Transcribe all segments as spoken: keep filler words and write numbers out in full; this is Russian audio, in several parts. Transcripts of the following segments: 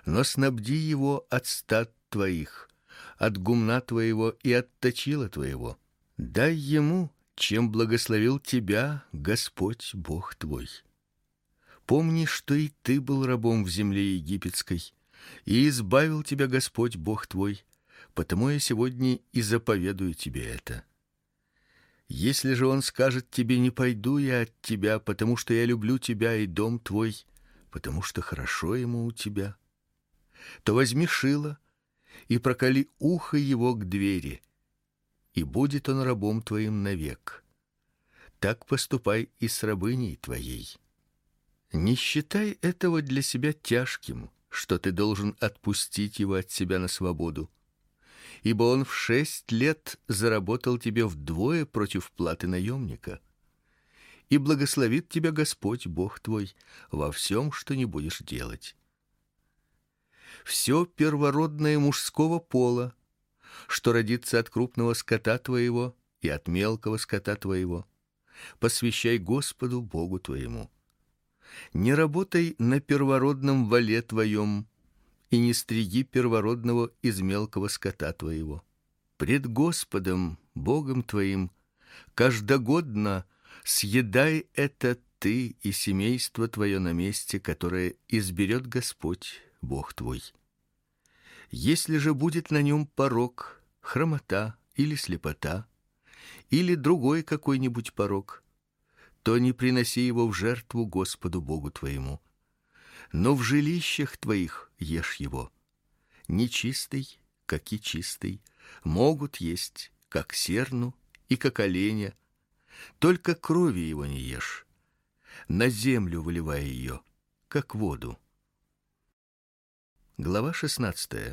но снабди его от стад твоих, от гумна твоего и от точила твоего. Дай ему, чем благословил тебя Господь Бог твой. Помни, что и ты был рабом в земле египетской, и избавил тебя Господь Бог твой, потому я сегодня и заповедую тебе это. Если же он скажет тебе: не пойду я от тебя, потому что я люблю тебя и дом твой, потому что хорошо ему у тебя, то возьми шило и проколи ухо его к двери, и будет он рабом твоим навек. Так поступай и с рабыней твоей. Не считай этого для себя тяжким, что ты должен отпустить его от себя на свободу, ибо он в шесть лет заработал тебе вдвое против платы наемника. И благословит тебя Господь Бог твой во всем, что не будешь делать. Все первородное мужского пола, что родится от крупного скота твоего и от мелкого скота твоего, посвящай Господу Богу твоему. Не работай на первородном воле твоем, и не стриги первородного из мелкого скота твоего. Пред Господом Богом твоим каждогодно съедай это ты и семейство твое на месте, которое изберет Господь Бог твой. Если же будет на нем порок, хромота или слепота, или другой какой-нибудь порок, то не приноси его в жертву Господу Богу твоему, но в жилищах твоих ешь его. Нечистый, как и чистый, могут есть, как серну и как оленя, только крови его не ешь, на землю выливая ее, как воду. Глава шестнадцатая.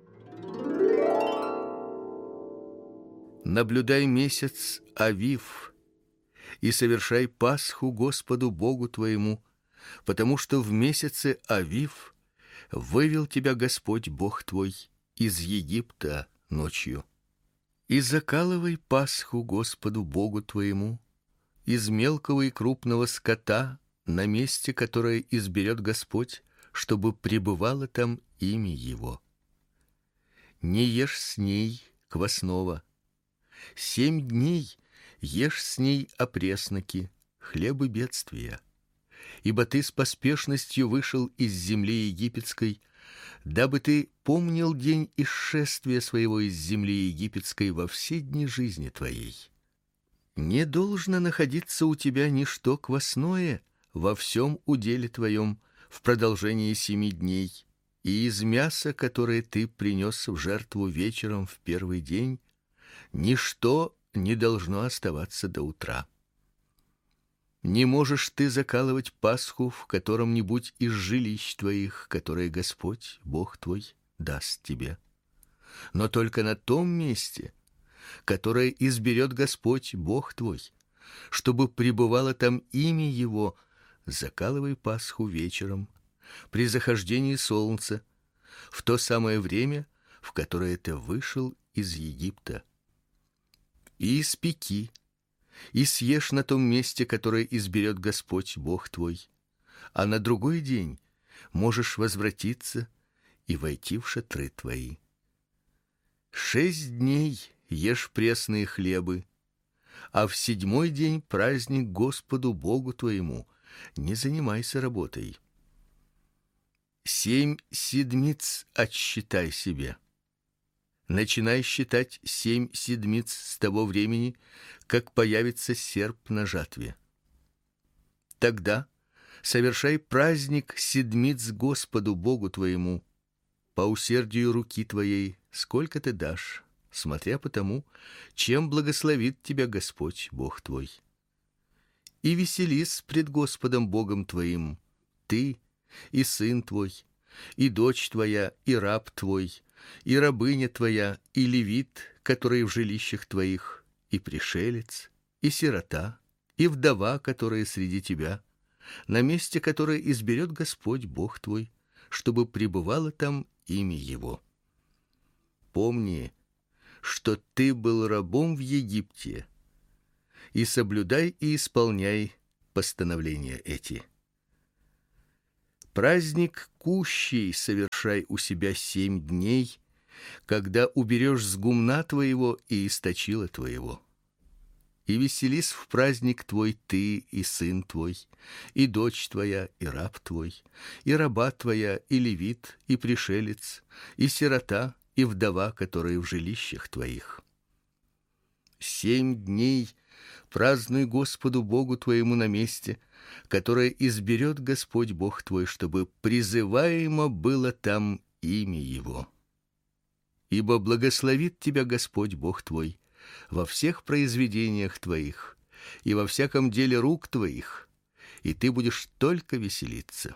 Наблюдай месяц Авив и совершай Пасху Господу Богу твоему, потому что в месяце Авив вывел тебя Господь Бог твой из Египта ночью. И закалывай Пасху Господу Богу твоему из мелкого и крупного скота на месте, которое изберет Господь, чтобы пребывало там имя его. Не ешь с ней квасного. Семь дней ешь с ней опресноки, хлебы бедствия. Ибо ты с поспешностью вышел из земли египетской, дабы ты помнил день исшествия своего из земли египетской во все дни жизни твоей. Не должно находиться у тебя ничто квасное во всем уделе твоем в продолжении семи дней, и из мяса, которое ты принес в жертву вечером в первый день, ничто не должно оставаться до утра. Не можешь ты закалывать Пасху в котором-нибудь из жилищ твоих, которые Господь Бог твой даст тебе, но только на том месте, которое изберет Господь Бог твой, чтобы пребывало там имя его. Закалывай Пасху вечером при захождении солнца, в то самое время, в которое ты вышел из Египта. И испеки, и съешь на том месте, которое изберет Господь Бог твой, а на другой день можешь возвратиться и войти в шатры твои. Шесть дней ешь пресные хлебы, а в седьмой день праздник Господу Богу твоему, не занимайся работой. Семь седмиц отсчитай себе. Начинай считать семь седмиц с того времени, как появится серп на жатве. Тогда совершай праздник седмиц Господу Богу твоему по усердию руки твоей, сколько ты дашь, смотря по тому, чем благословит тебя Господь Бог твой. И веселись пред Господом Богом твоим ты и сын твой, и дочь твоя, и раб твой, и рабыня твоя, и левит, который в жилищах твоих, и пришелец, и сирота, и вдова, которая среди тебя, на месте, которое изберет Господь Бог твой, чтобы пребывало там имя его. Помни, что ты был рабом в Египте, и соблюдай и исполняй постановления эти. Праздник кущей совершай совершай у себя семь дней, когда уберешь с гумна твоего и источила твоего. И веселись в праздник твой ты и сын твой, и дочь твоя, и раб твой, и раба твоя, и левит, и пришелец, и сирота, и вдова, которые в жилищах твоих. Семь дней празднуй Господу Богу твоему на месте, которое изберет Господь Бог твой, чтобы призываемо было там имя Его. Ибо благословит тебя Господь Бог твой во всех произведениях твоих и во всяком деле рук твоих, и ты будешь только веселиться.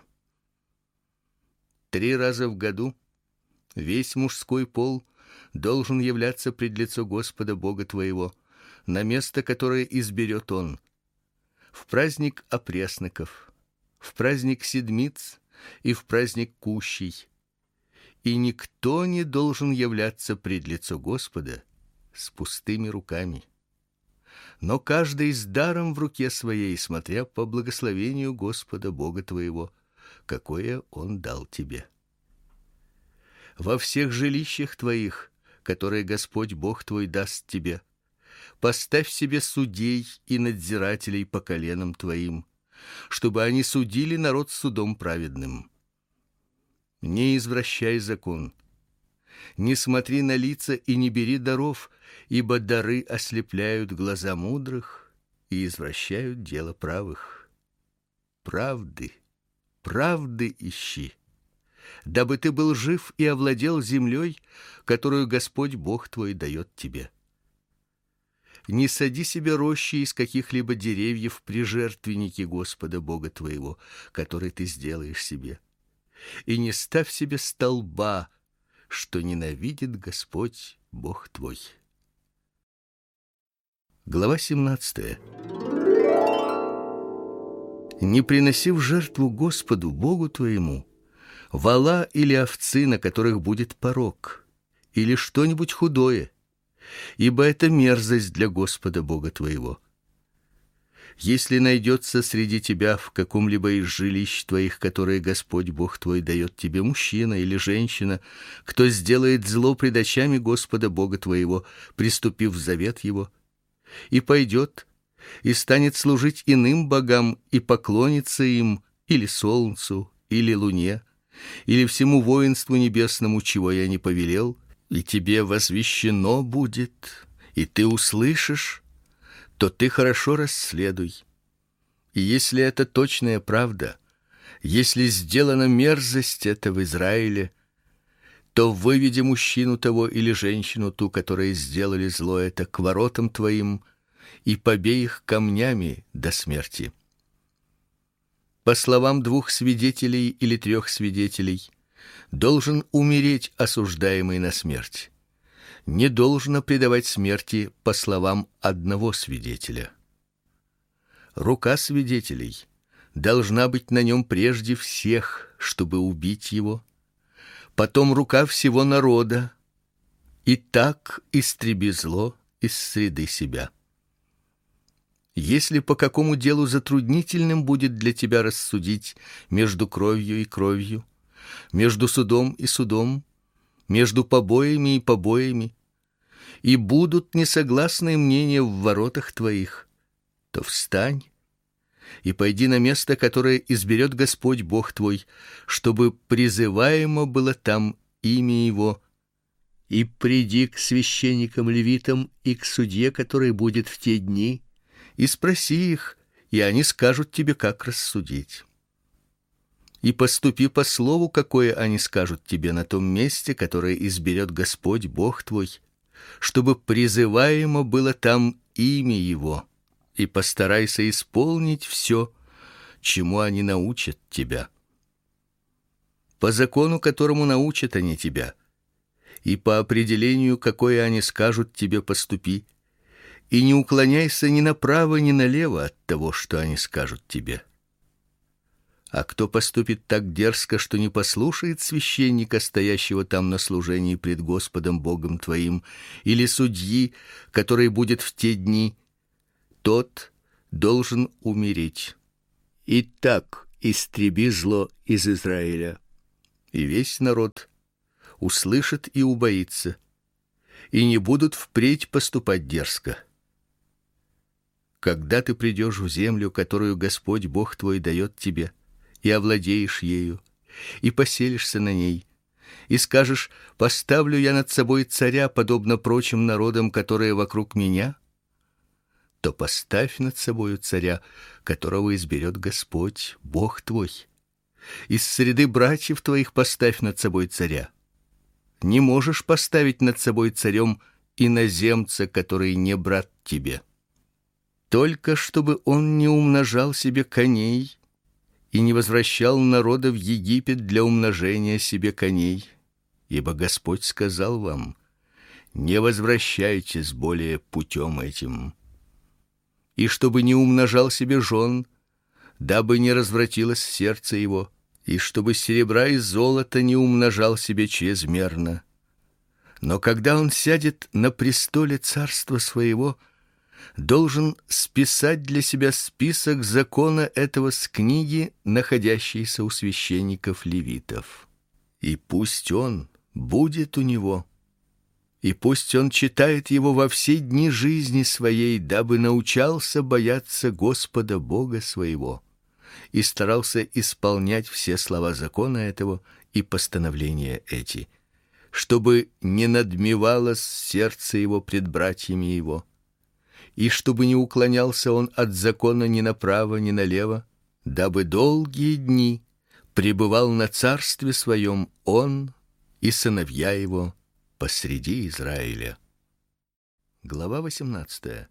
Три раза в году весь мужской пол должен являться пред лицо Господа Бога твоего на место, которое изберет Он: в праздник опресноков, в праздник седмиц и в праздник кущей. И никто не должен являться пред лицо Господа с пустыми руками, но каждый с даром в руке своей, смотря по благословению Господа Бога твоего, какое Он дал тебе. Во всех жилищах твоих, которые Господь Бог твой даст тебе, поставь себе судей и надзирателей по коленам твоим, чтобы они судили народ судом праведным. Не извращай закон, не смотри на лица и не бери даров, ибо дары ослепляют глаза мудрых и извращают дело правых. Правды, правды ищи, дабы ты был жив и овладел землей, которую Господь Бог твой дает тебе. Не сади себе рощи из каких-либо деревьев при жертвеннике Господа Бога твоего, который ты сделаешь себе, и не ставь себе столба, что ненавидит Господь Бог твой. Глава семнадцатая. Не приноси в жертву Господу Богу твоему вола или овцы, на которых будет порок, или что-нибудь худое, ибо это мерзость для Господа Бога твоего. Если найдется среди тебя в каком-либо из жилищ твоих, которые Господь Бог твой дает тебе, мужчина или женщина, кто сделает зло пред очами Господа Бога твоего, приступив в завет его, и пойдет и станет служить иным богам и поклонится им, или солнцу, или луне, или всему воинству небесному, чего я не повелел, и тебе возвещено будет, и ты услышишь, то ты хорошо расследуй. И если это точная правда, если сделана мерзость это в Израиле, то выведи мужчину того или женщину ту, которые сделали зло это, к воротам твоим, и побей их камнями до смерти. По словам двух свидетелей или трех свидетелей, должен умереть осуждаемый на смерть. Не должно предавать смерти по словам одного свидетеля. Рука свидетелей должна быть на нем прежде всех, чтобы убить его, потом рука всего народа, и так истреби зло из среды себя. Если по какому делу затруднительным будет для тебя рассудить между кровью и кровью, между судом и судом, между побоями и побоями, и будут несогласные мнения в воротах твоих, то встань и пойди на место, которое изберет Господь Бог твой, чтобы призываемо было там имя Его, и приди к священникам-левитам и к судье, который будет в те дни, и спроси их, и они скажут тебе, как рассудить. И поступи по слову, какое они скажут тебе на том месте, которое изберет Господь Бог твой, чтобы призываемо было там имя Его, и постарайся исполнить все, чему они научат тебя. По закону, которому научат они тебя, и по определению, какое они скажут тебе, поступи, и не уклоняйся ни направо, ни налево от того, что они скажут тебе. А кто поступит так дерзко, что не послушает священника, стоящего там на служении пред Господом Богом твоим, или судьи, который будет в те дни, тот должен умереть. Итак, истреби зло из Израиля. и весь народ услышит и убоится, и не будут впредь поступать дерзко. Когда ты придешь в землю, которую Господь Бог твой дает тебе, и овладеешь ею, и поселишься на ней, и скажешь: поставлю я над собой царя, подобно прочим народам, которые вокруг меня, то поставь над собою царя, которого изберет Господь Бог твой. Из среды братьев твоих поставь над собой царя. Не можешь поставить над собой царем иноземца, который не брат тебе. Только чтобы он не умножал себе коней и не возвращал народа в Египет для умножения себе коней, ибо Господь сказал вам: не возвращайтесь более путем этим. И чтобы не умножал себе жен, дабы не развратилось сердце его, и чтобы серебра и золота не умножал себе чрезмерно. Но когда он сядет на престоле царства своего, должен списать для себя список закона этого с книги, находящейся у священников левитов. И пусть он будет у него, и пусть он читает его во все дни жизни своей, дабы научался бояться Господа Бога своего и старался исполнять все слова закона этого и постановления эти, чтобы не надмевалось сердце его пред братьями его, и чтобы не уклонялся он от закона ни направо, ни налево, дабы долгие дни пребывал на царстве своем он и сыновья его посреди Израиля. Глава восемнадцатая.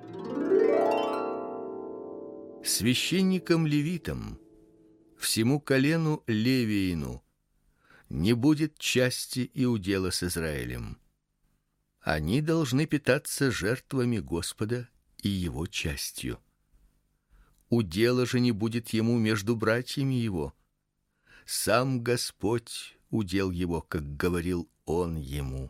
Священникам левитам, всему колену Левиину, не будет части и удела с Израилем. Они должны питаться жертвами Господа и его частью. Удела же не будет ему между братьями его. Сам Господь удел его, как говорил он ему.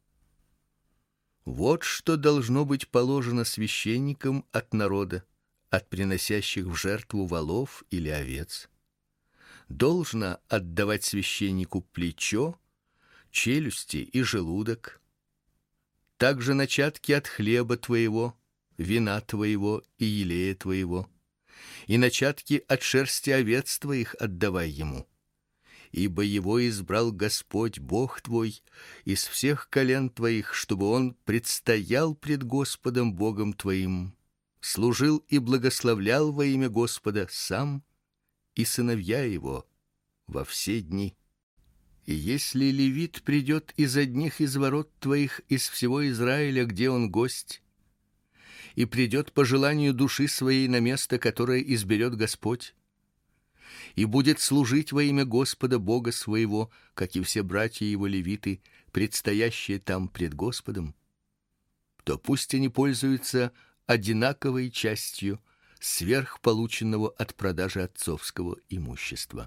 Вот что должно быть положено священникам от народа, от приносящих в жертву волов или овец. Должно отдавать священнику плечо, челюсти и желудок, также начатки от хлеба твоего, вина твоего и елея твоего, и начатки от шерсти овец твоих отдавай ему. Ибо его избрал Господь Бог твой из всех колен твоих, чтобы он предстоял пред Господом Богом твоим, служил и благословлял во имя Господа сам и сыновья его во все дни. И если левит придет из одних из ворот твоих из всего Израиля, где он гость, и придет по желанию души своей на место, которое изберет Господь, и будет служить во имя Господа Бога своего, как и все братья его левиты, предстоящие там пред Господом, то пусть они пользуются одинаковой частью сверх полученного от продажи отцовского имущества.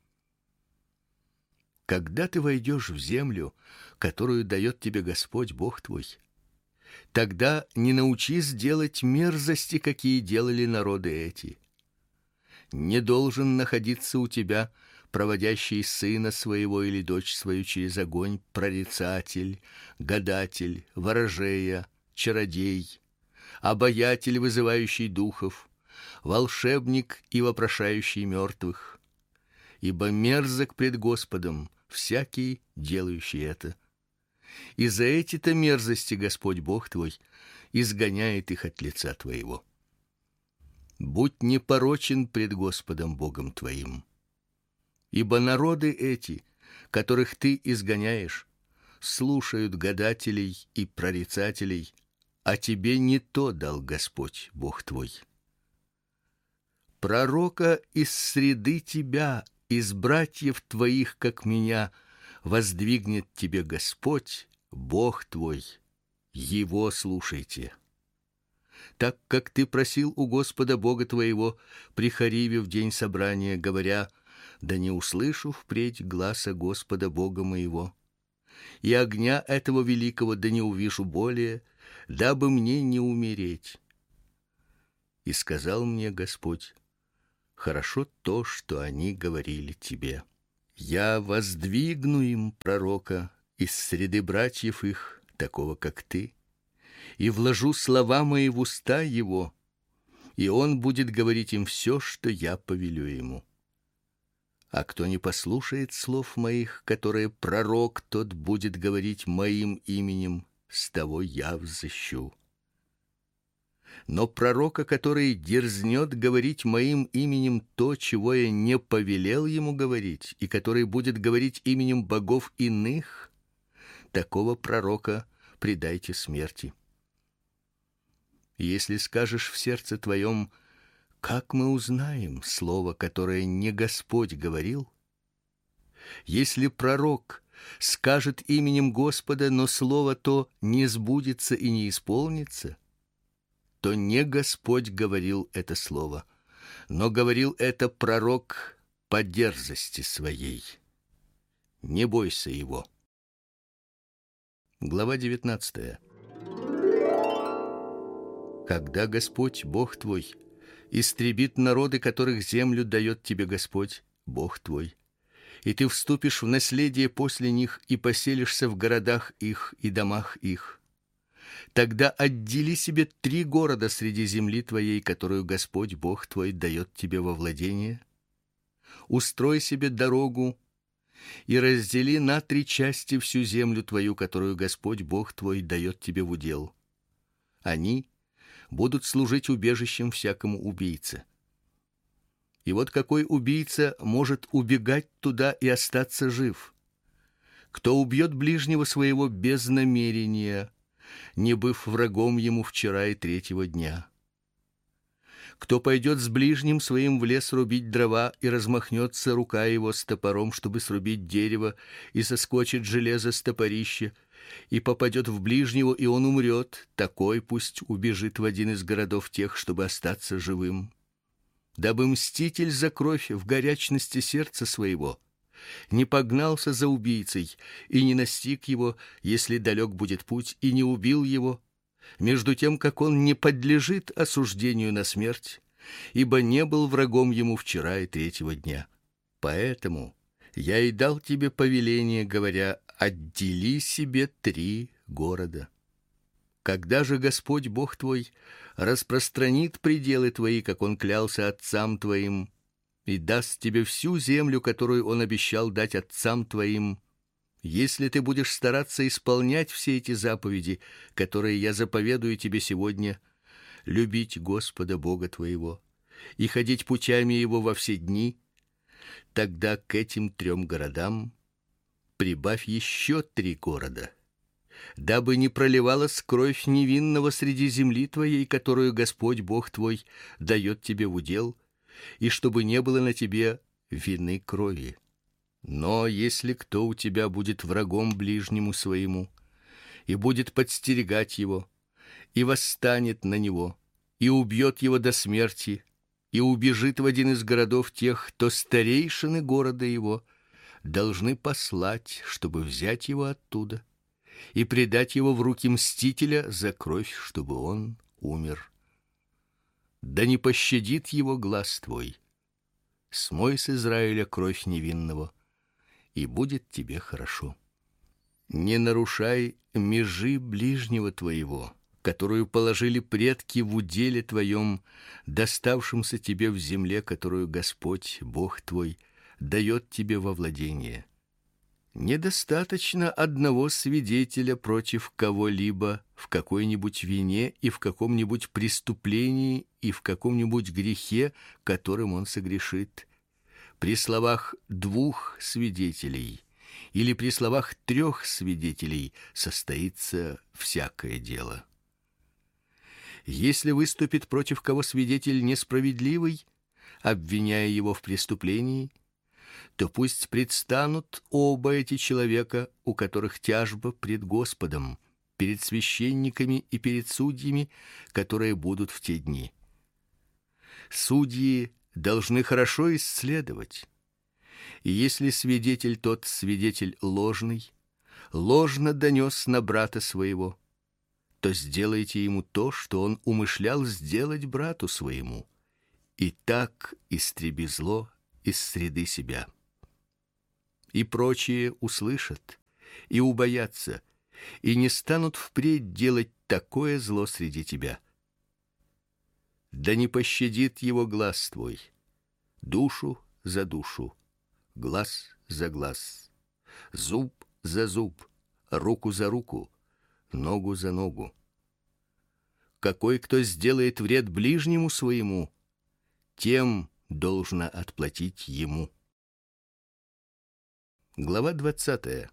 Когда ты войдешь в землю, которую дает тебе Господь Бог твой, тогда не научись делать мерзости, какие делали народы эти. Не должен находиться у тебя проводящий сына своего или дочь свою через огонь прорицатель, гадатель, ворожея, чародей, обаятель, вызывающий духов, волшебник и вопрошающий мертвых. Ибо мерзок пред Господом всякий, делающий это. И за эти-то мерзости Господь Бог твой изгоняет их от лица твоего. Будь непорочен пред Господом Богом твоим. Ибо народы эти, которых ты изгоняешь, слушают гадателей и прорицателей, а тебе не то дал Господь Бог твой. Пророка из среды тебя, из братьев твоих, как меня, воздвигнет тебе Господь, Бог твой. Его слушайте. Так как ты просил у Господа Бога твоего при Хориве в день собрания, говоря: да не услышу впредь гласа Господа Бога моего, и огня этого великого да не увижу более, дабы мне не умереть. И сказал мне Господь: хорошо то, что они говорили тебе. Я воздвигну им пророка из среды братьев их, такого как ты, и вложу слова мои в уста его, и он будет говорить им все, что я повелю ему. А кто не послушает слов моих, которые пророк, тот будет говорить моим именем, с того я взыщу. Но пророка, который дерзнет говорить моим именем то, чего я не повелел ему говорить, и который будет говорить именем богов иных, такого пророка предайте смерти. Если скажешь в сердце твоем: как мы узнаем слово, которое не Господь говорил? Если пророк скажет именем Господа, но слово то не сбудется и не исполнится, то не Господь говорил это слово, но говорил это пророк по дерзости своей. Не бойся его. Глава девятнадцатая. Когда Господь, Бог твой, истребит народы, которых землю дает тебе Господь, Бог твой, и ты вступишь в наследие после них и поселишься в городах их и домах их, тогда отдели себе три города среди земли твоей, которую Господь Бог твой дает тебе во владение. Устрой себе дорогу и раздели на три части всю землю твою, которую Господь Бог твой дает тебе в удел. Они будут служить убежищем всякому убийце. И вот какой убийца может убегать туда и остаться жив? Кто убьет ближнего своего без намерения, не быв врагом ему вчера и третьего дня? Кто пойдет с ближним своим в лес рубить дрова, и размахнется рука его с топором, чтобы срубить дерево, и соскочит железо с топорища, и попадет в ближнего, и он умрет, такой пусть убежит в один из городов тех, чтобы остаться живым. Дабы мститель за кровь в горячности сердца своего не погнался за убийцей и не настиг его, если далек будет путь, и не убил его, между тем, как он не подлежит осуждению на смерть, ибо не был врагом ему вчера и третьего дня. Поэтому я и дал тебе повеление, говоря: отдели себе три города. Когда же Господь Бог твой распространит пределы твои, как он клялся отцам твоим, и даст тебе всю землю, которую он обещал дать отцам твоим, если ты будешь стараться исполнять все эти заповеди, которые я заповедую тебе сегодня, любить Господа Бога твоего и ходить путями его во все дни, тогда к этим трем городам прибавь еще три города, дабы не проливалась кровь невинного среди земли твоей, которую Господь Бог твой дает тебе в удел, и чтобы не было на тебе вины крови. Но если кто у тебя будет врагом ближнему своему и будет подстерегать его, и восстанет на него, и убьет его до смерти, и убежит в один из городов тех, то старейшины города его должны послать, чтобы взять его оттуда и предать его в руки мстителя за кровь, чтобы он умер. Да не пощадит его глаз твой. Смой с Израиля кровь невинного, и будет тебе хорошо. Не нарушай межи ближнего твоего, которую положили предки в уделе твоем, доставшемся тебе в земле, которую Господь Бог твой дает тебе во владение. Недостаточно одного свидетеля против кого-либо в какой-нибудь вине и в каком-нибудь преступлении и в каком-нибудь грехе, которым он согрешит. При словах двух свидетелей или при словах трех свидетелей состоится всякое дело. Если выступит против кого свидетель несправедливый, обвиняя его в преступлении, то пусть предстанут оба эти человека, у которых тяжба пред Господом, перед священниками и перед судьями, которые будут в те дни. Судьи должны хорошо исследовать. И если свидетель тот свидетель ложный, ложно донес на брата своего, то сделайте ему то, что он умышлял сделать брату своему, и так истреби зло из среды себя. и прочие услышат и убоятся, и не станут впредь делать такое зло среди тебя. Да не пощадит его глаз твой, душу за душу, глаз за глаз, зуб за зуб, руку за руку, ногу за ногу. Какой кто сделает вред ближнему своему, тем должно отплатить ему. Глава двадцатая.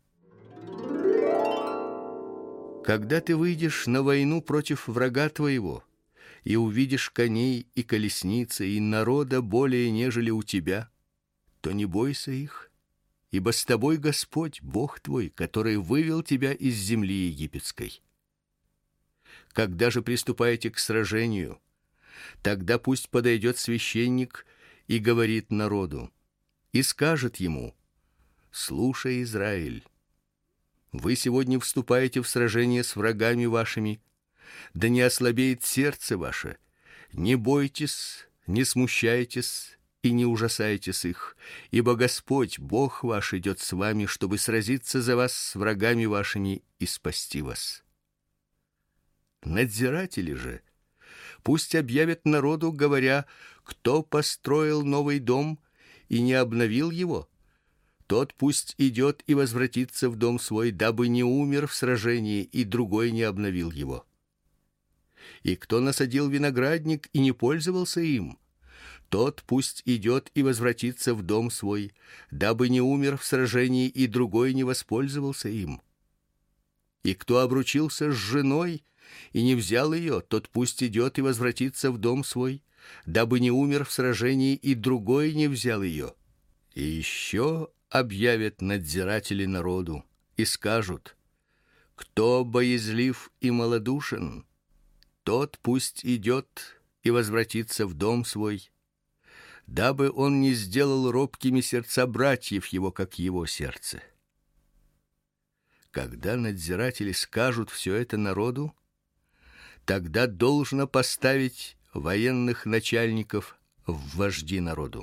Когда ты выйдешь на войну против врага твоего и увидишь коней и колесницы и народа более нежели у тебя, то не бойся их, ибо с тобой Господь Бог твой, который вывел тебя из земли египетской. Когда же приступаете к сражению, тогда пусть подойдет священник и говорит народу, и скажет ему: слушай, Израиль, вы сегодня вступаете в сражение с врагами вашими, да не ослабеет сердце ваше, не бойтесь, не смущайтесь и не ужасайтесь их, ибо Господь Бог ваш идет с вами, чтобы сразиться за вас с врагами вашими и спасти вас. Надзиратели же пусть объявят народу, говоря: кто построил новый дом и не обновил его, тот пусть идет и возвратится в дом свой, дабы не умер в сражении и другой не обновил его. И кто насадил виноградник и не пользовался им, тот пусть идет и возвратится в дом свой, дабы не умер в сражении и другой не воспользовался им. И кто обручился с женой и не взял ее, тот пусть идет и возвратится в дом свой, дабы не умер в сражении и другой не взял ее. И еще объявят надзиратели народу и скажут: кто боязлив и малодушен, тот пусть идет и возвратится в дом свой, дабы он не сделал робкими сердца братьев его, как его сердце. Когда надзиратели скажут все это народу, тогда должно поставить военных начальников в вожди народу.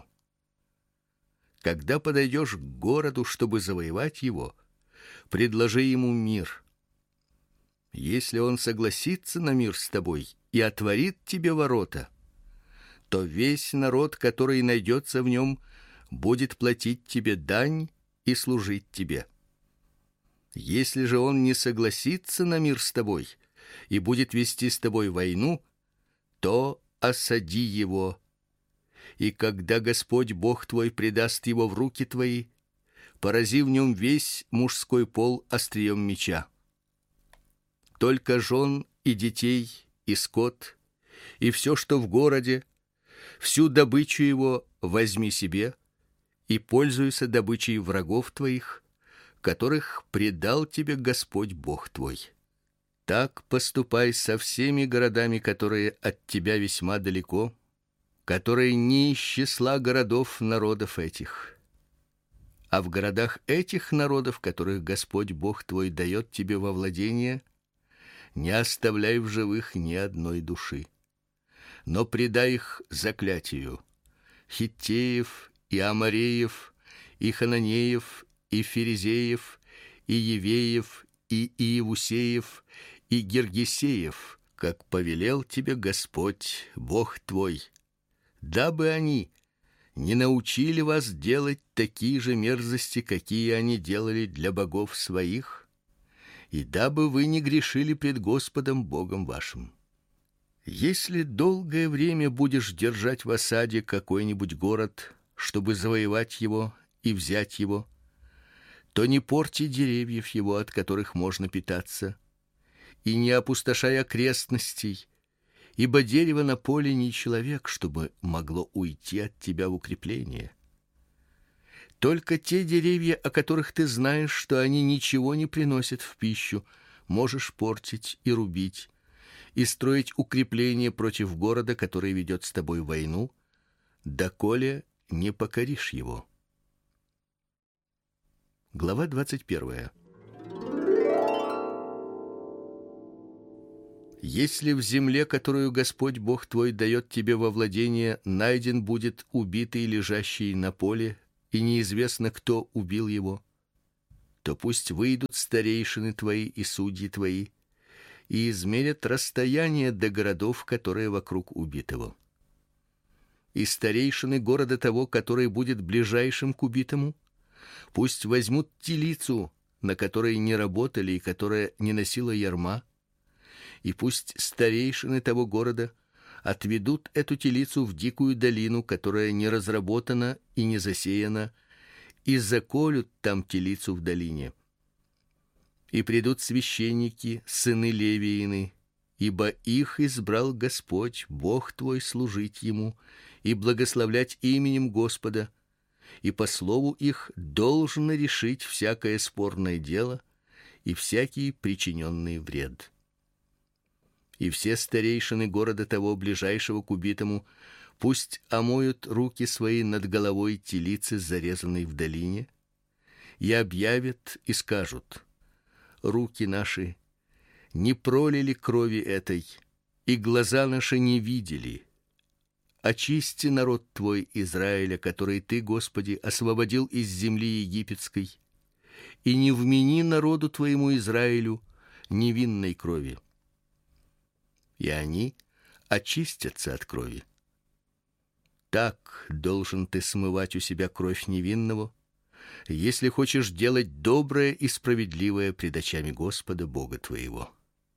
Когда подойдешь к городу, чтобы завоевать его, предложи ему мир. Если он согласится на мир с тобой и отворит тебе ворота, то весь народ, который найдется в нем, будет платить тебе дань и служить тебе. Если же он не согласится на мир с тобой и будет вести с тобой войну, то осади его. И когда Господь Бог твой предаст его в руки твои, порази в нем весь мужской пол острием меча. Только жен и детей, и скот, и все, что в городе, всю добычу его возьми себе и пользуйся добычей врагов твоих, которых предал тебе Господь Бог твой. Так поступай со всеми городами, которые от тебя весьма далеко, которые не из числа городов народов этих. А в городах этих народов, которых Господь Бог твой дает тебе во владение, не оставляй в живых ни одной души, но предай их заклятию: хиттеев и амореев, и хананеев, и ферезеев, и евеев, и иевусеев, и гиргесеев, как повелел тебе Господь Бог твой, дабы они не научили вас делать такие же мерзости, какие они делали для богов своих, и дабы вы не грешили пред Господом Богом вашим. Если долгое время будешь держать в осаде какой-нибудь город, чтобы завоевать его и взять его, то не порти деревьев его, от которых можно питаться, и не опустошай окрестностей, ибо дерево на поле не человек, чтобы могло уйти от тебя в укрепление. Только те деревья, о которых ты знаешь, что они ничего не приносят в пищу, можешь портить и рубить, и строить укрепление против города, который ведет с тобой войну, доколе не покоришь его. Глава двадцать первая. Если в земле, которую Господь Бог твой дает тебе во владение, найден будет убитый, лежащий на поле, и неизвестно, кто убил его, то пусть выйдут старейшины твои и судьи твои и измерят расстояние до городов, которые вокруг убитого. И старейшины города того, который будет ближайшим к убитому, пусть возьмут телицу, на которой не работали и которая не носила ярма, и пусть старейшины того города отведут эту телицу в дикую долину, которая не разработана и не засеяна, и заколют там телицу в долине. И придут священники, сыны Левиины, ибо их избрал Господь, Бог твой, служить ему и благословлять именем Господа, и по слову их должно решить всякое спорное дело и всякий причиненный вред. И все старейшины города того, ближайшего к убитому, пусть омоют руки свои над головой телицы, зарезанной в долине, и объявят и скажут: руки наши не пролили крови этой, и глаза наши не видели. Очисти народ твой Израиля, который ты, Господи, освободил из земли египетской, и не вмени народу твоему Израилю невинной крови. И они очистятся от крови. Так должен ты смывать у себя кровь невинного, если хочешь делать доброе и справедливое пред очами Господа Бога твоего.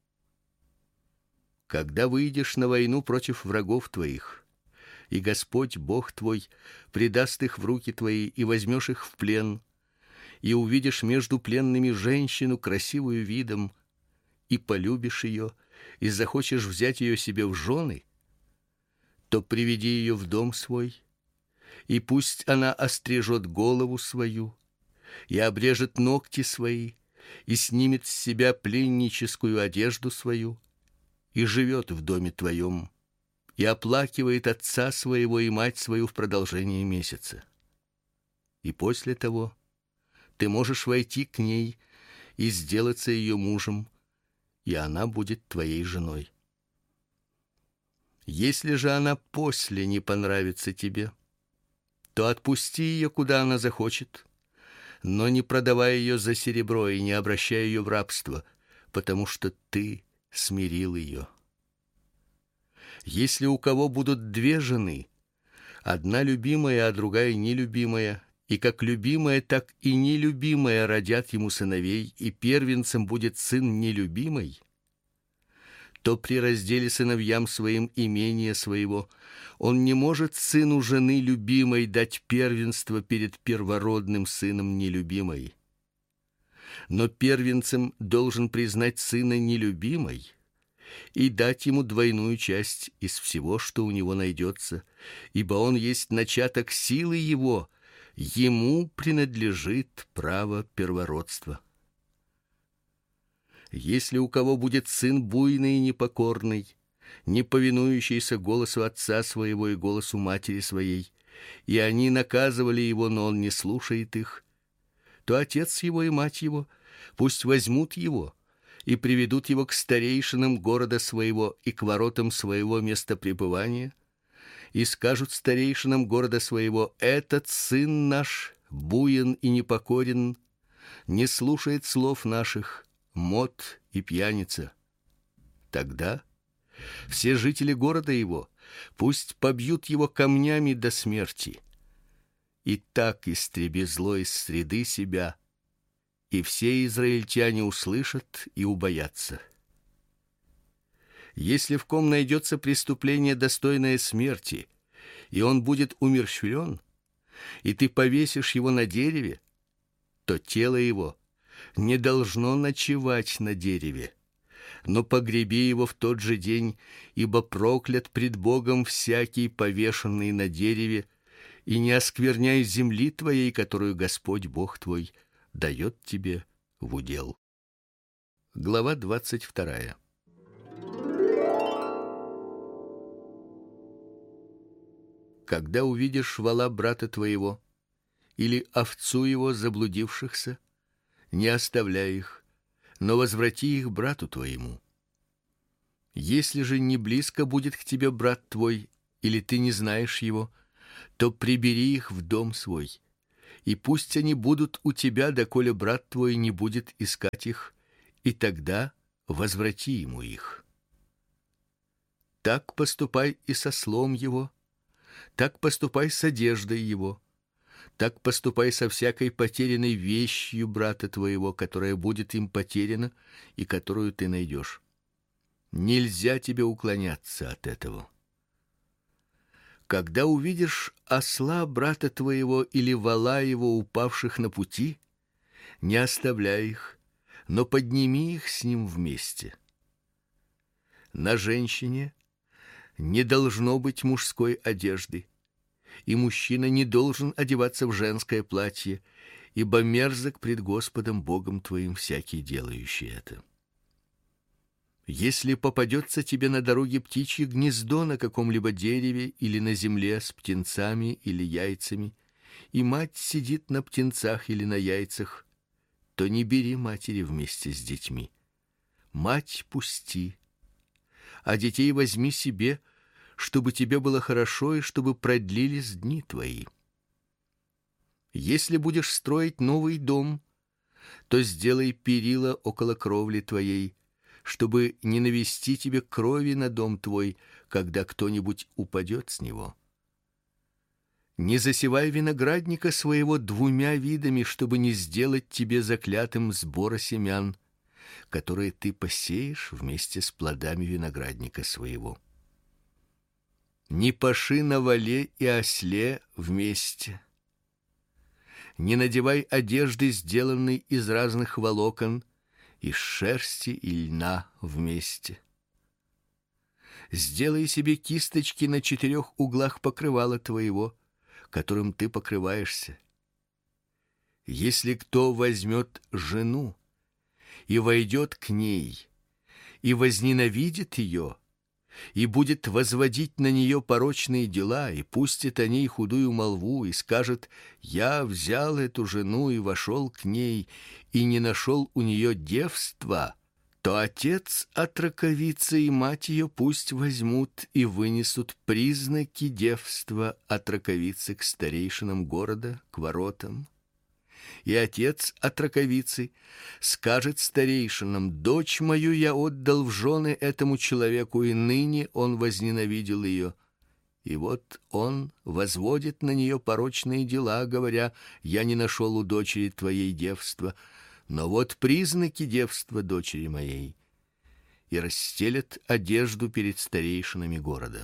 Когда выйдешь на войну против врагов твоих, и Господь Бог твой предаст их в руки твои, и возьмешь их в плен, и увидишь между пленными женщину красивую видом, и полюбишь ее, и захочешь взять ее себе в жены, то приведи ее в дом свой, и пусть она острижет голову свою, и обрежет ногти свои, и снимет с себя пленническую одежду свою, и живет в доме твоем, и оплакивает отца своего и мать свою в продолжение месяца. И после того ты можешь войти к ней и сделаться ее мужем, и она будет твоей женой. Если же она после не понравится тебе, то отпусти ее, куда она захочет, но не продавай ее за серебро и не обращай ее в рабство, потому что ты смирил ее. Если у кого будут две жены, одна любимая, а другая нелюбимая, и как любимая, так и нелюбимая родят ему сыновей, и первенцем будет сын нелюбимый, то при разделе сыновьям своим имения своего он не может сыну жены любимой дать первенство перед первородным сыном нелюбимой. Но первенцем должен признать сына нелюбимой и дать ему двойную часть из всего, что у него найдется, ибо он есть начаток силы его, ему принадлежит право первородства. Если у кого будет сын буйный и непокорный, не повинующийся голосу отца своего и голосу матери своей, и они наказывали его, но он не слушает их, то отец его и мать его пусть возьмут его и приведут его к старейшинам города своего и к воротам своего места пребывания, и скажут старейшинам города своего: этот сын наш буен и непокорен, не слушает слов наших, мот и пьяница. Тогда все жители города его пусть побьют его камнями до смерти. И так истреби зло из среды себя, и все израильтяне услышат и убоятся. Если в ком найдется преступление, достойное смерти, и он будет умерщвлен, и ты повесишь его на дереве, то тело его не должно ночевать на дереве, но погреби его в тот же день, ибо проклят пред Богом всякий повешенный на дереве, и не оскверняй земли твоей, которую Господь Бог твой дает тебе в удел. Глава двадцать вторая. Когда увидишь вола брата твоего или овцу его заблудившихся, не оставляй их, но возврати их брату твоему. Если же не близко будет к тебе брат твой, или ты не знаешь его, то прибери их в дом свой, и пусть они будут у тебя, доколе брат твой не будет искать их, и тогда возврати ему их. Так поступай и со слом его, так поступай с одеждой его, так поступай со всякой потерянной вещью брата твоего, которая будет им потеряна и которую ты найдешь. Нельзя тебе уклоняться от этого. Когда увидишь осла брата твоего или вола его, упавших на пути, не оставляй их, но подними их с ним вместе. На женщине не должно быть мужской одежды, и мужчина не должен одеваться в женское платье, ибо мерзок пред Господом Богом твоим всякий делающий это. Если попадется тебе на дороге птичье гнездо на каком-либо дереве или на земле с птенцами или яйцами, и мать сидит на птенцах или на яйцах, то не бери матери вместе с детьми. Мать пусти, а детей возьми себе, чтобы тебе было хорошо и чтобы продлились дни твои. Если будешь строить новый дом, то сделай перила около кровли твоей, чтобы не навести тебе крови на дом твой, когда кто-нибудь упадет с него. Не засевай виноградника своего двумя видами, чтобы не сделать тебе заклятым сбора семян, которые ты посеешь вместе с плодами виноградника своего. Не паши на воле и осле вместе. Не надевай одежды, сделанной из разных волокон, из шерсти и льна вместе. Сделай себе кисточки на четырех углах покрывала твоего, которым ты покрываешься. Если кто возьмет жену и войдет к ней и возненавидит ее, и будет возводить на нее порочные дела, и пустит о ней худую молву, и скажет: «Я взял эту жену и вошел к ней, и не нашел у нее девства», то отец отроковицы и мать ее пусть возьмут и вынесут признаки девства отроковицы к старейшинам города, к воротам. И отец отроковицы скажет старейшинам: «Дочь мою я отдал в жены этому человеку, и ныне он возненавидел ее». И вот он возводит на нее порочные дела, говоря: «Я не нашел у дочери твоей девства, но вот признаки девства дочери моей», и расстелет одежду перед старейшинами города.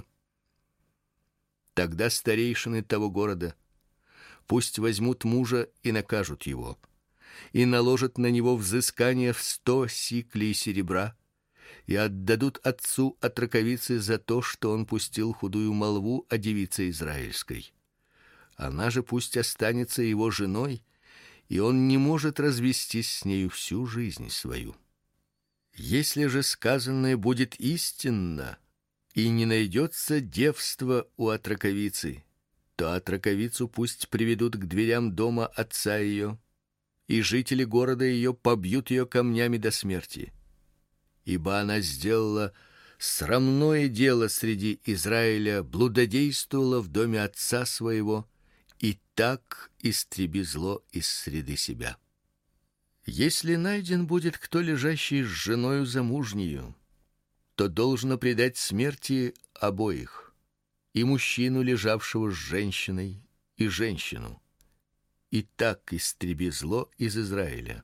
Тогда старейшины того города пусть возьмут мужа и накажут его, и наложат на него взыскание в сто сиклей серебра, и отдадут отцу отроковицы за то, что он пустил худую молву о девице израильской. Она же пусть останется его женой, и он не может развестись с нею всю жизнь свою. Если же сказанное будет истинно, и не найдется девства у отроковицы, то отроковицу пусть приведут к дверям дома отца ее, и жители города ее побьют ее камнями до смерти, ибо она сделала срамное дело среди Израиля, блудодействовала в доме отца своего, и так истреби зло из среды себя. Если найден будет кто, лежащий с женою замужнею, то должно предать смерти обоих, и мужчину, лежавшего с женщиной, и женщину. И так истреби зло из Израиля.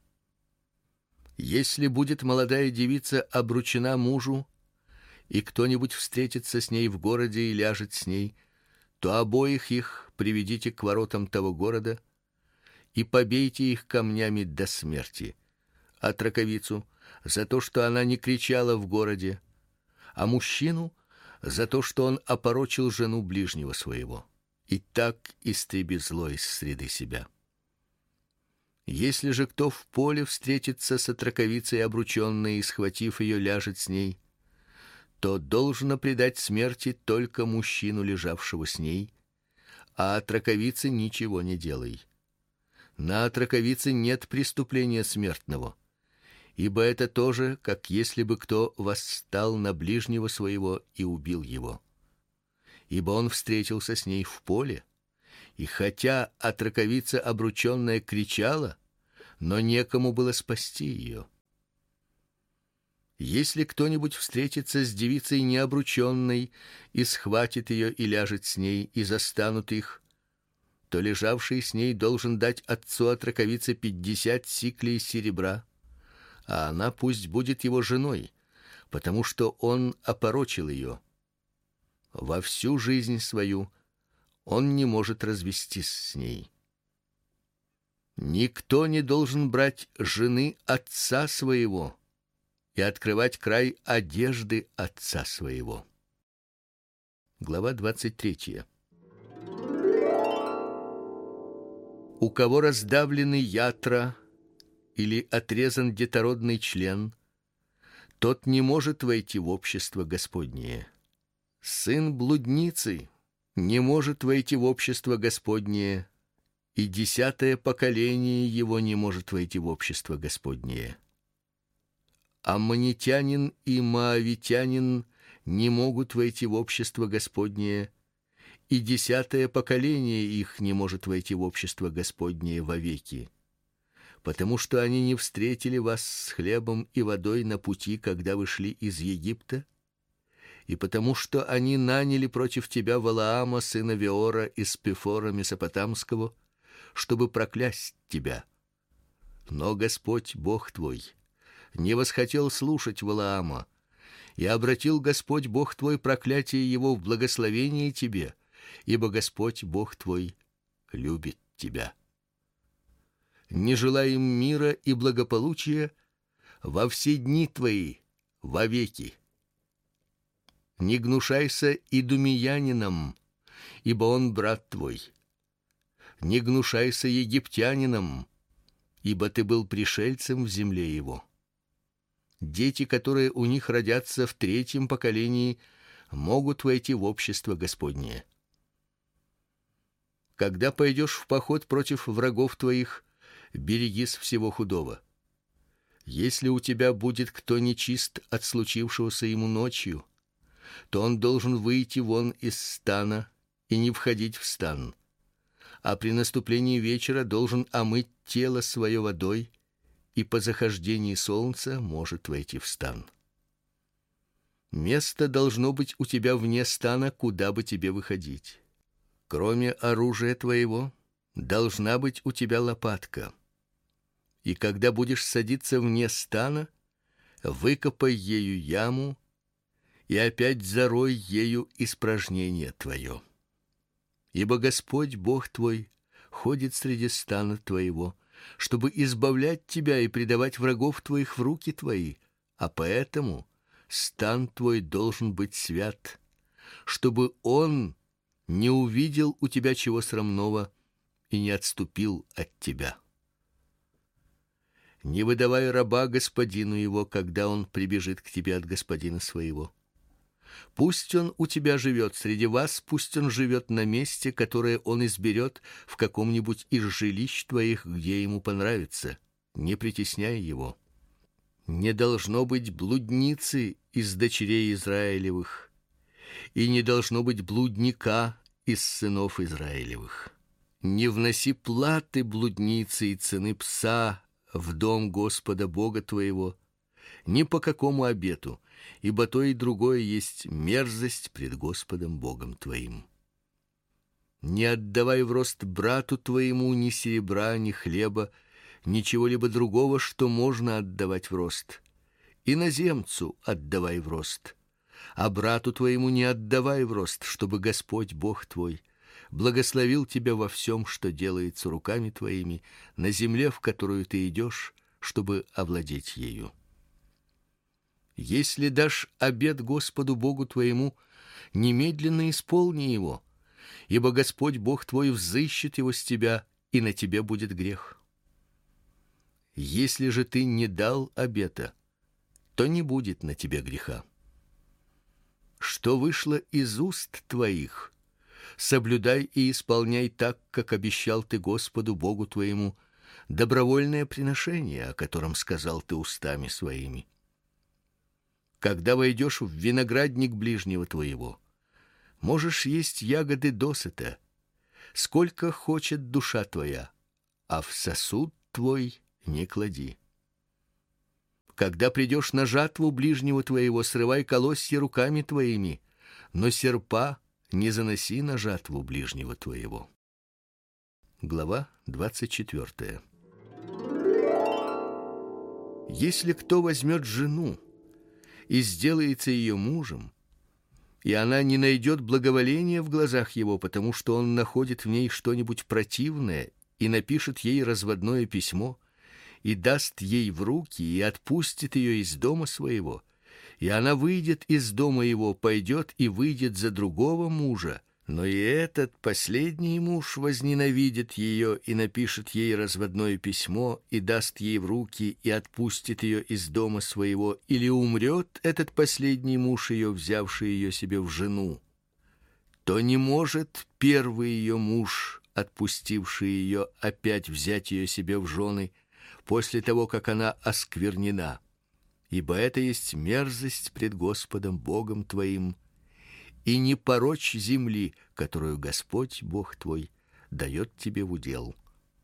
Если будет молодая девица обручена мужу, и кто-нибудь встретится с ней в городе и ляжет с ней, то обоих их приведите к воротам того города и побейте их камнями до смерти. Отроковицу за то, что она не кричала в городе, а мужчину за то, что он опорочил жену ближнего своего. И так истреби зло из среды себя. Если же кто в поле встретится с отроковицей обрученной и, схватив ее, ляжет с ней, то должно предать смерти только мужчину, лежавшего с ней, а отроковице ничего не делай. На отроковице нет преступления смертного, ибо это тоже, как если бы кто восстал на ближнего своего и убил его. Ибо он встретился с ней в поле, И хотя отроковица обрученная кричала, но некому было спасти ее. Если кто-нибудь встретится с девицей необрученной и схватит ее и ляжет с ней, и застанут их, то лежавший с ней должен дать отцу отроковицы пятьдесят сиклей серебра, а она пусть будет его женой, потому что он опорочил ее. Во всю жизнь свою он не может развестись с ней. Никто не должен брать жены отца своего и открывать край одежды отца своего. Глава двадцать третья. У кого раздавлены ятра или отрезан детородный член, тот не может войти в общество Господнее. Сын блудницы не может войти в общество Господнее, и десятое поколение его не может войти в общество Господнее. Аммонитянин и моавитянин не могут войти в общество Господнее, и десятое поколение их не может войти в общество Господнее вовеки, потому что они не встретили вас с хлебом и водой на пути, когда вы шли из Египта, и потому что они наняли против тебя Валаама, сына Веора, из Пефора Месопотамского, чтобы проклясть тебя. Но Господь Бог твой не восхотел слушать Валаама, и обратил Господь Бог твой проклятие его в благословение тебе, ибо Господь Бог твой любит тебя. Не желай им мира и благополучия во все дни твои вовеки. Не гнушайся идумеянином, ибо он брат твой. Не гнушайся египтянином, ибо ты был пришельцем в земле его. Дети, которые у них родятся в третьем поколении, могут войти в общество Господнее. Когда пойдешь в поход против врагов твоих, берегись всего худого. Если у тебя будет кто нечист от случившегося ему ночью, то он должен выйти вон из стана и не входить в стан, а при наступлении вечера должен омыть тело свое водой, и по захождении солнца может войти в стан. Место должно быть у тебя вне стана, куда бы тебе выходить. Кроме оружия твоего, должна быть у тебя лопатка. И когда будешь садиться вне стана, выкопай ею яму и опять зарой ею испражнение твое. Ибо Господь Бог твой ходит среди стана твоего, чтобы избавлять тебя и предавать врагов твоих в руки твои, а поэтому стан твой должен быть свят, чтобы он не увидел у тебя чего срамного и не отступил от тебя. Не выдавай раба господину его, когда он прибежит к тебе от господина своего. Пусть он у тебя живет среди вас, пусть он живет на месте, которое он изберет в каком-нибудь из жилищ твоих, где ему понравится. Не притесняй его. Не должно быть блудницы из дочерей Израилевых, и не должно быть блудника из сынов Израилевых. Не вноси платы блудницы и цены пса в дом Господа Бога твоего, ни по какому обету, ибо то и другое есть мерзость пред Господом Богом твоим. Не отдавай в рост брату твоему ни серебра, ни хлеба, ничего-либо другого, что можно отдавать в рост. Иноземцу отдавай в рост, а брату твоему не отдавай в рост, чтобы Господь Бог твой благословил тебя во всем, что делается руками твоими, на земле, в которую ты идешь, чтобы овладеть ею. Если дашь обет Господу Богу твоему, немедленно исполни его, ибо Господь Бог твой взыщет его с тебя, и на тебе будет грех. Если же ты не дал обета, то не будет на тебе греха. Что вышло из уст твоих, соблюдай и исполняй так, как обещал ты Господу Богу твоему, добровольное приношение, о котором сказал ты устами своими. Когда войдешь в виноградник ближнего твоего, можешь есть ягоды досыта, сколько хочет душа твоя, а в сосуд твой не клади. Когда придешь на жатву ближнего твоего, срывай колосья руками твоими, но серпа не заноси на жатву ближнего твоего. Глава двадцать четвёртая. Если кто возьмет жену и сделается ее мужем, и она не найдет благоволения в глазах его, потому что он находит в ней что-нибудь противное, и напишет ей разводное письмо, и даст ей в руки, и отпустит ее из дома своего, и она выйдет из дома его, пойдет и выйдет за другого мужа, но и этот последний муж возненавидит ее и напишет ей разводное письмо, и даст ей в руки, и отпустит ее из дома своего, или умрет этот последний муж ее, взявший ее себе в жену, то не может первый ее муж, отпустивший ее, опять взять ее себе в жены после того, как она осквернена, ибо это есть мерзость пред Господом Богом твоим, и не порочь земли, которую Господь Бог твой дает тебе в удел.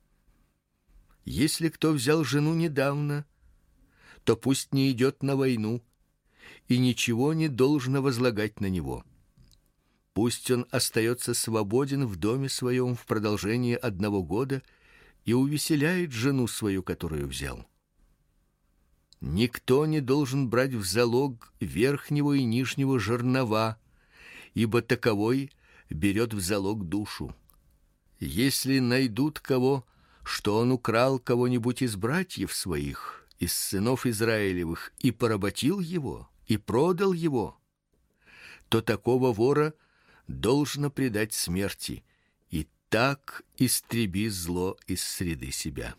Если кто взял жену недавно, то пусть не идет на войну, и ничего не должно возлагать на него. Пусть он остается свободен в доме своем в продолжение одного года и увеселяет жену свою, которую взял. Никто не должен брать в залог верхнего и нижнего жернова, ибо таковой берет в залог душу. Если найдут кого, что он украл кого-нибудь из братьев своих, из сынов Израилевых, и поработил его, и продал его, то такого вора должно предать смерти, и так истреби зло из среды себя.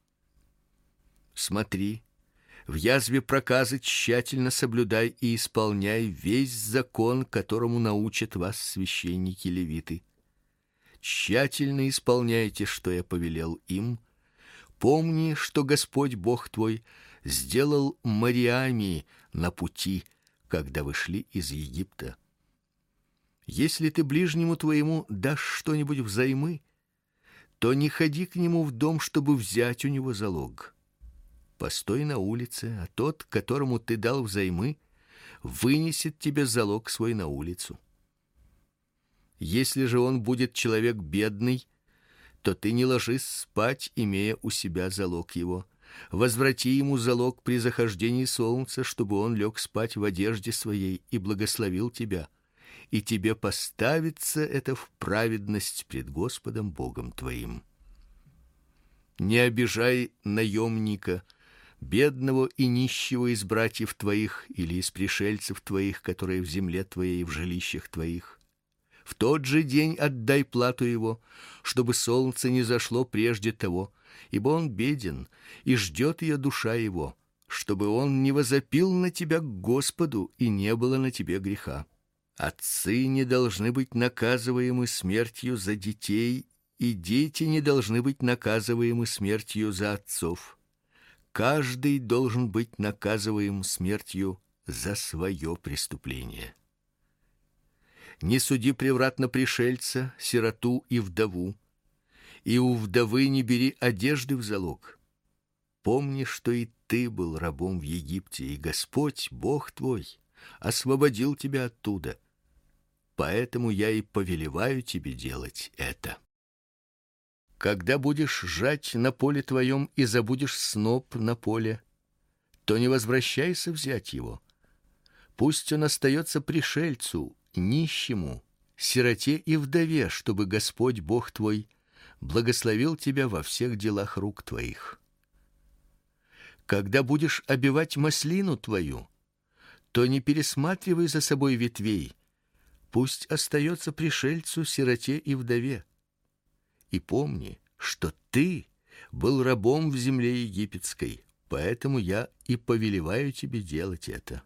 Смотри, в язве проказы тщательно соблюдай и исполняй весь закон, которому научат вас священники-левиты. Тщательно исполняйте, что я повелел им. Помни, что Господь Бог твой сделал Мариами на пути, когда вы шли из Египта. Если ты ближнему твоему дашь что-нибудь взаймы, то не ходи к нему в дом, чтобы взять у него залог. Постой на улице, а тот, которому ты дал взаймы, вынесет тебе залог свой на улицу. Если же он будет человек бедный, то ты не ложись спать, имея у себя залог его. Возврати ему залог при захождении солнца, чтобы он лег спать в одежде своей и благословил тебя, и тебе поставится это в праведность пред Господом Богом твоим. Не обижай наемника, бедного и нищего из братьев твоих или из пришельцев твоих, которые в земле твоей, в жилищах твоих. В тот же день отдай плату его, чтобы солнце не зашло прежде того, ибо он беден, и ждет ее душа его, чтобы он не возопил на тебя к Господу, и не было на тебе греха. Отцы не должны быть наказываемы смертью за детей, и дети не должны быть наказываемы смертью за отцов. Каждый должен быть наказываем смертью за свое преступление. Не суди превратно пришельца, сироту и вдову, и у вдовы не бери одежды в залог. Помни, что и ты был рабом в Египте, и Господь, Бог твой, освободил тебя оттуда. Поэтому я и повелеваю тебе делать это. Когда будешь жать на поле твоем и забудешь сноп на поле, то не возвращайся взять его. Пусть он остается пришельцу, нищему, сироте и вдове, чтобы Господь Бог твой благословил тебя во всех делах рук твоих. Когда будешь обивать маслину твою, то не пересматривай за собой ветвей. Пусть остается пришельцу, сироте и вдове. И помни, что ты был рабом в земле египетской, поэтому я и повелеваю тебе делать это.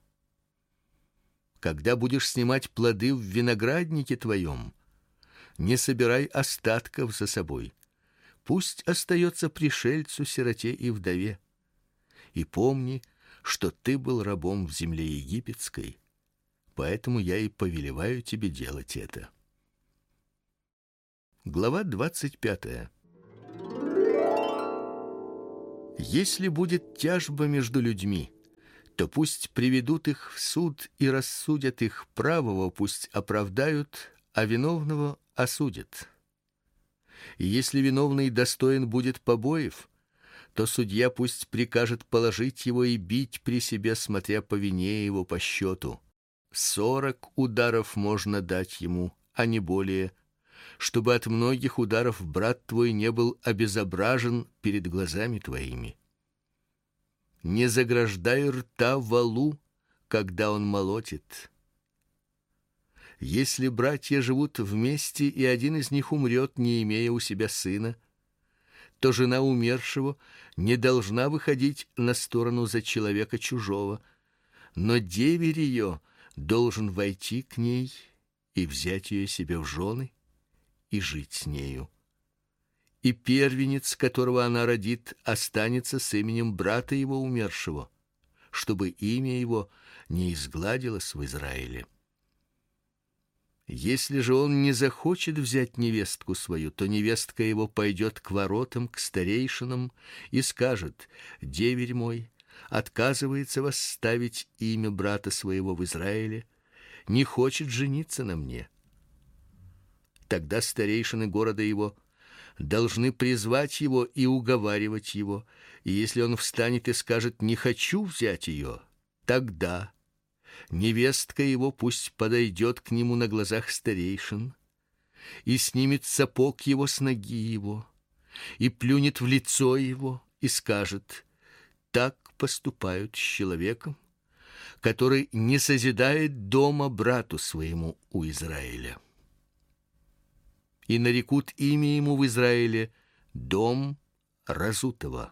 Когда будешь снимать плоды в винограднике твоем, не собирай остатков за собой. Пусть остается пришельцу, сироте и вдове. И помни, что ты был рабом в земле египетской, поэтому я и повелеваю тебе делать это. Глава двадцать пятая. Если будет тяжба между людьми, то пусть приведут их в суд и рассудят их, правого пусть оправдают, а виновного осудят. И если виновный достоин будет побоев, то судья пусть прикажет положить его и бить при себе, смотря по вине его по счету. Сорок ударов можно дать ему, а не более, чтобы от многих ударов брат твой не был обезображен перед глазами твоими. Не заграждай рта волу, когда он молотит. Если братья живут вместе, и один из них умрет, не имея у себя сына, то жена умершего не должна выходить на сторону за человека чужого, но деверь ее должен войти к ней и взять ее себе в жены и жить с нею. И первенец, которого она родит, останется с именем брата его умершего, чтобы имя его не изгладилось в Израиле. Если же он не захочет взять невестку свою, то невестка его пойдет к воротам, к старейшинам и скажет: деверь мой отказывается восставить имя брата своего в Израиле, не хочет жениться на мне. Тогда старейшины города его должны призвать его и уговаривать его, и если он встанет и скажет: не хочу взять ее, тогда невестка его пусть подойдет к нему на глазах старейшин и снимет сапог его с ноги его и плюнет в лицо его и скажет: так поступают с человеком, который не созидает дома брату своему у Израиля. И нарекут имя ему в Израиле дом разутого.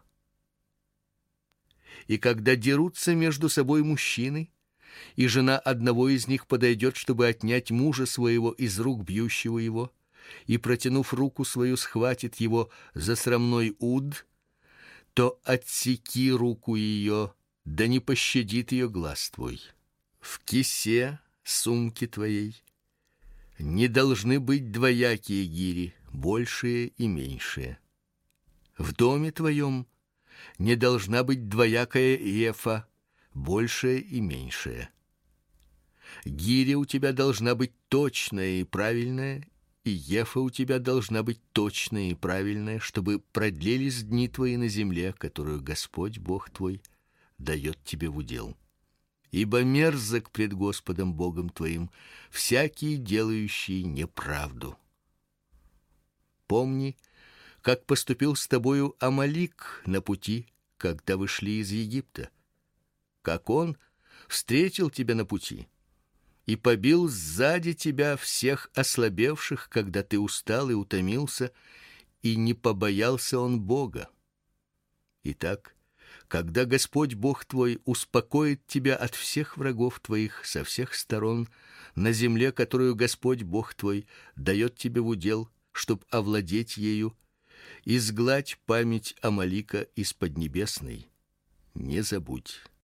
И когда дерутся между собой мужчины, и жена одного из них подойдет, чтобы отнять мужа своего из рук бьющего его, и, протянув руку свою, схватит его за срамной уд, то отсеки руку ее, да не пощадит ее глаз твой. В кисе сумки твоей не должны быть двоякие гири, большие и меньшие. В доме твоем не должна быть двоякая ефа, большая и меньшая. Гиря у тебя должна быть точная и правильная, и ефа у тебя должна быть точная и правильная, чтобы продлились дни твои на земле, которую Господь Бог твой дает тебе в удел. Ибо мерзок пред Господом Богом твоим всякий, делающий неправду. Помни, как поступил с тобою Амалик на пути, когда вы шли из Египта, как он встретил тебя на пути и побил сзади тебя всех ослабевших, когда ты устал и утомился, и не побоялся он Бога. Итак, когда Господь Бог твой успокоит тебя от всех врагов твоих со всех сторон на земле, которую Господь Бог твой дает тебе в удел, чтоб овладеть ею, изгладь память Амалика из поднебесной, не забудь.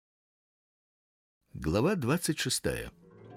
Глава двадцать шестая.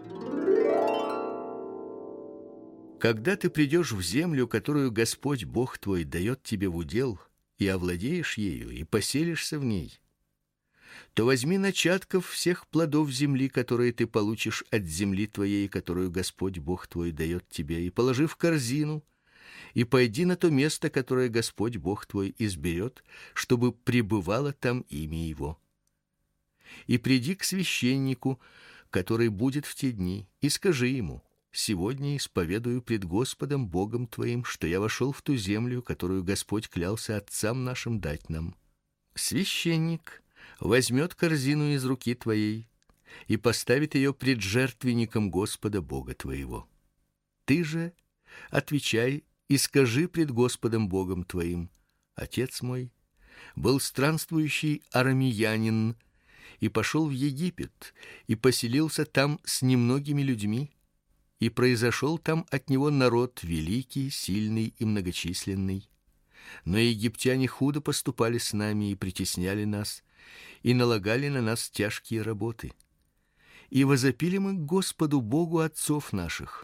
Когда ты придешь в землю, которую Господь Бог твой дает тебе в удел, и овладеешь ею, и поселишься в ней, то возьми начатков всех плодов земли, которые ты получишь от земли твоей, которую Господь Бог твой дает тебе, и положи в корзину, и пойди на то место, которое Господь Бог твой изберет, чтобы пребывало там имя Его. И приди к священнику, который будет в те дни, и скажи ему: сегодня исповедую пред Господом Богом твоим, что я вошел в ту землю, которую Господь клялся отцам нашим дать нам. Священник возьмет корзину из руки твоей и поставит ее пред жертвенником Господа Бога твоего. Ты же отвечай и скажи пред Господом Богом твоим: отец мой был странствующий арамеянин и пошел в Египет и поселился там с немногими людьми, и произошел там от него народ великий, сильный и многочисленный. Но египтяне худо поступали с нами и притесняли нас, и налагали на нас тяжкие работы. И возопили мы к Господу Богу отцов наших: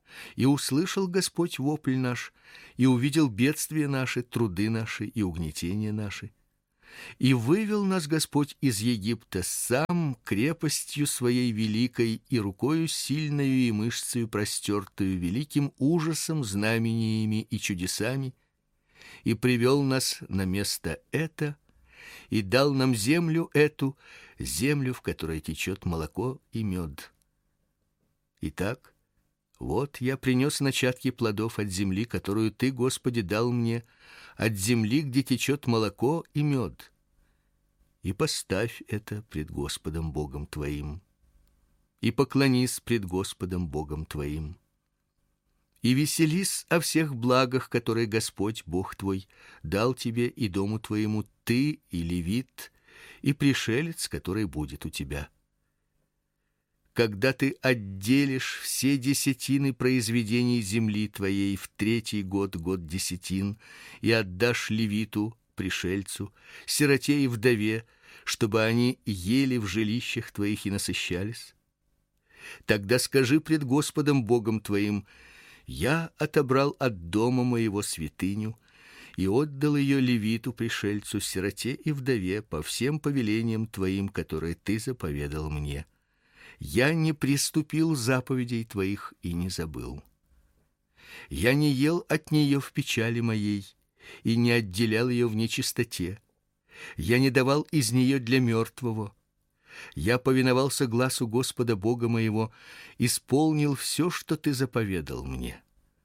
И услышал Господь вопль наш, и увидел бедствия наши, труды наши и угнетения наши. И вывел нас Господь из Египта сам крепостью своей великой и рукою сильною и мышцею простертую, великим ужасом, знамениями и чудесами, и привел нас на место это, и дал нам землю эту, землю, в которой течет молоко и мед. Итак, вот я принес начатки плодов от земли, которую ты, Господи, дал мне, от земли, где течет молоко и мед. И поставь это пред Господом Богом твоим, и поклонись пред Господом Богом твоим. И веселись о всех благах, которые Господь Бог твой дал тебе и дому твоему, ты и левит, и пришелец, который будет у тебя. Когда ты отделишь все десятины произведений земли твоей в третий год, год десятин, и отдашь левиту, пришельцу, сироте и вдове, чтобы они ели в жилищах твоих и насыщались, тогда скажи пред Господом Богом твоим: я отобрал от дома моего святыню и отдал ее левиту, пришельцу, сироте и вдове по всем повелениям твоим, которые ты заповедал мне. Я не приступил заповедей твоих и не забыл. Я не ел от нее в печали моей и не отделял ее в нечистоте. Я не давал из нее для мертвого. Я повиновался гласу Господа Бога моего, исполнил все, что ты заповедал мне.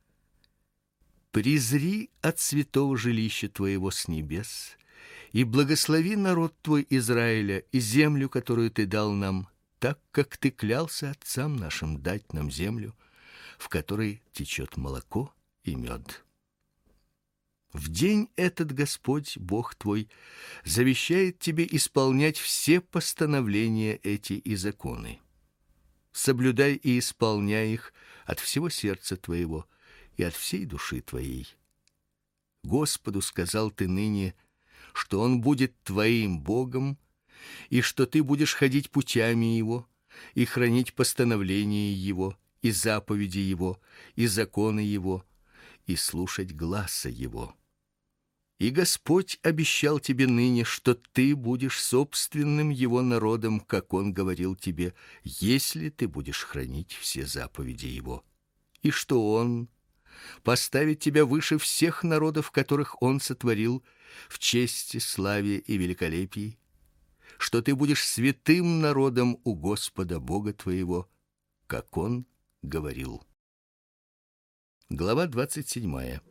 Призри от святого жилища твоего с небес и благослови народ твой Израиля и землю, которую ты дал нам, так как ты клялся отцам нашим дать нам землю, в которой течет молоко и мед. В день этот Господь Бог твой завещает тебе исполнять все постановления эти и законы. Соблюдай и исполняй их от всего сердца твоего и от всей души твоей. Господу сказал ты ныне, что Он будет твоим Богом, и что ты будешь ходить путями Его и хранить постановления Его, и заповеди Его, и законы Его, и слушать гласа Его. И Господь обещал тебе ныне, что ты будешь собственным Его народом, как Он говорил тебе, если ты будешь хранить все заповеди Его, и что Он поставит тебя выше всех народов, которых Он сотворил, в чести, славе и великолепии, что ты будешь святым народом у Господа Бога твоего, как Он говорил. Глава двадцать седьмая.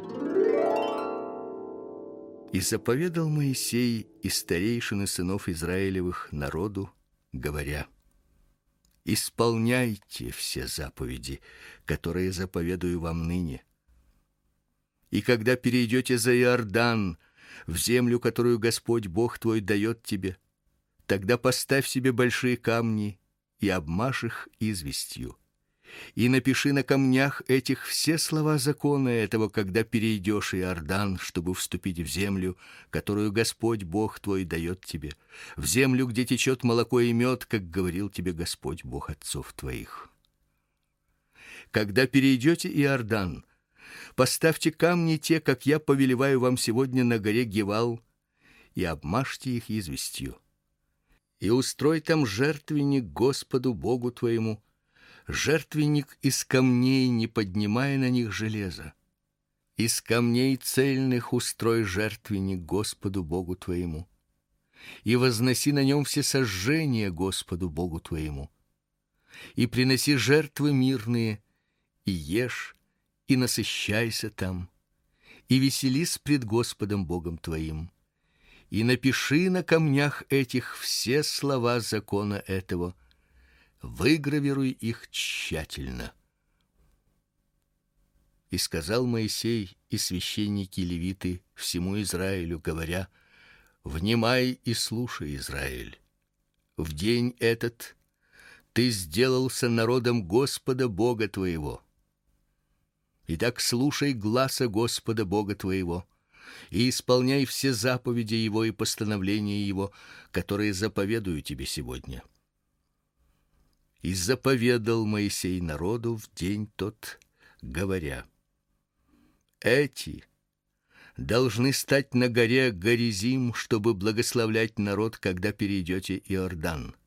И заповедал Моисей и старейшины сынов Израилевых народу, говоря: исполняйте все заповеди, которые заповедую вам ныне. И когда перейдете за Иордан, в землю, которую Господь Бог твой дает тебе, тогда поставь себе большие камни и обмажь их известью. И напиши на камнях этих все слова закона этого, когда перейдешь Иордан, чтобы вступить в землю, которую Господь Бог твой дает тебе, в землю, где течет молоко и мед, как говорил тебе Господь Бог отцов твоих. Когда перейдете Иордан, поставьте камни те, как я повелеваю вам сегодня на горе Гивал, и обмажьте их известью. И устрой там жертвенник Господу Богу твоему, жертвенник из камней, не поднимая на них железа. Из камней цельных устрой жертвенник Господу Богу твоему, и возноси на нем все сожжения Господу Богу твоему. И приноси жертвы мирные, и ешь, и насыщайся там, и веселись пред Господом Богом твоим. И напиши на камнях этих все слова закона этого, выгравируй их тщательно. И сказал Моисей и священники левиты всему Израилю, говоря: внимай и слушай, Израиль. В день этот ты сделался народом Господа Бога твоего. Итак, слушай гласа Господа Бога твоего и исполняй все заповеди Его и постановления Его, которые заповедую тебе сегодня. И заповедал Моисей народу в день тот, говоря: эти должны стать на горе Горизим, чтобы благословлять народ, когда перейдете Иордан.